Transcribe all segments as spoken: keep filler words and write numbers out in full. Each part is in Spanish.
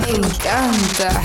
Me encanta.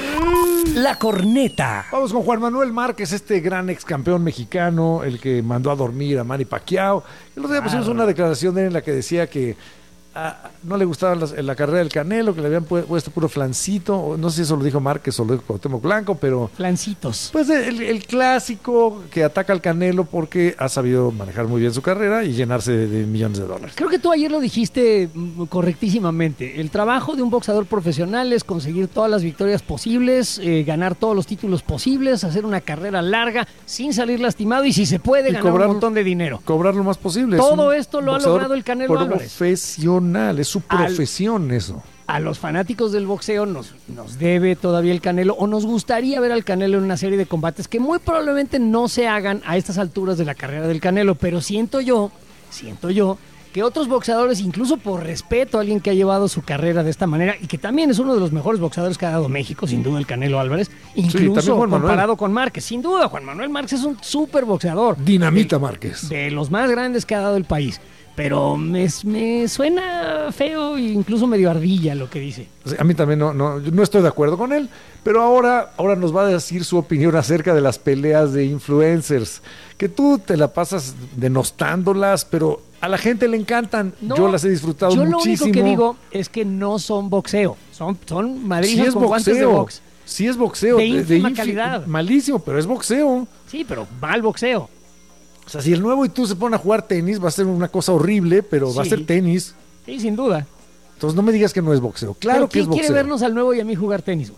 La corneta. Vamos con Juan Manuel Márquez, este gran ex campeón mexicano, el que mandó a dormir a Manny Pacquiao. El otro día pusimos una declaración de él en la que decía que ah, no le gustaba la, la carrera del Canelo, que le habían pu- puesto puro flancito. No sé si eso lo dijo Márquez o lo dijo Cuauhtémoc Blanco, pero Flancitos. pues el, el clásico que ataca al Canelo porque ha sabido manejar muy bien su carrera y llenarse de, de millones de dólares. Creo que tú ayer lo dijiste mm, correctísimamente. El trabajo de un boxeador profesional es conseguir todas las victorias posibles, eh, ganar todos los títulos posibles, hacer una carrera larga sin salir lastimado y si se puede Y ganar cobrar- un montón de dinero. Cobrar lo más posible. Todo Es un esto lo ha boxeador logrado el Canelo Álvarez. Profesional, es su Al- profesión eso. A los fanáticos del boxeo nos, nos debe todavía el Canelo o nos gustaría ver al Canelo en una serie de combates que muy probablemente no se hagan a estas alturas de la carrera del Canelo, pero siento yo, siento yo que otros boxeadores, incluso por respeto a alguien que ha llevado su carrera de esta manera y que también es uno de los mejores boxeadores que ha dado México, sin duda el Canelo Álvarez, incluso también Juan Manuel. comparado con Márquez, sin duda Juan Manuel Márquez es un súper boxeador. Dinamita Márquez. De los más grandes que ha dado el país. Pero me, me suena feo e incluso medio ardilla lo que dice. O sea, a mí también no, no, yo no estoy de acuerdo con él, pero ahora, ahora nos va a decir su opinión acerca de las peleas de influencers, que tú te la pasas denostándolas, pero a la gente le encantan. No, yo las he disfrutado yo muchísimo. Yo lo único que digo es que no son boxeo, son, son Sí madrizas es con guantes de boxeo, box. sí es boxeo. De ínfima infi- calidad. Malísimo, pero es boxeo. Sí, pero mal boxeo. O sea, si el nuevo y tú se ponen a jugar tenis, va a ser una cosa horrible, pero va a Sí. ser tenis. Sí, sin duda. Entonces no me digas que no es boxeo. Claro Pero que es ¿quién boxeo. quiere vernos al nuevo y a mí jugar tenis?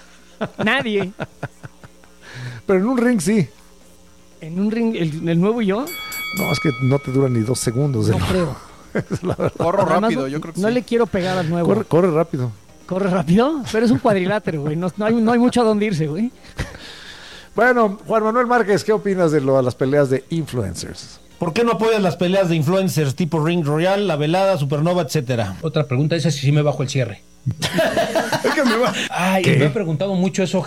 Nadie. Pero en un ring sí. En un ring, el, el nuevo y yo, No, es que no te dura ni dos segundos. no el- creo. es la verdad. Corro Además, rápido, no, yo creo que no sí. le quiero pegar al nuevo. Corre, corre rápido. ¿Corre rápido? Pero es un cuadrilátero, güey. No, no hay, no hay mucho a dónde irse, güey. Bueno, Juan Manuel Márquez, ¿qué opinas de lo, a las peleas de influencers? ¿Por qué no apoyas las peleas de influencers tipo Ring Royal, La Velada, Supernova, etcétera? Otra pregunta, esa sí sí me bajo el cierre. Es que me va. Ay, ¿Qué? me ha preguntado mucho eso